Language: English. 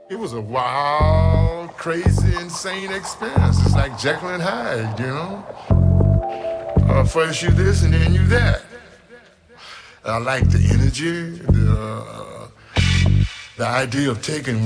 It was a wild, crazy, insane experience. It's like Jekyll and Hyde, you know? First you this and then you that. I like the energy, the idea of taking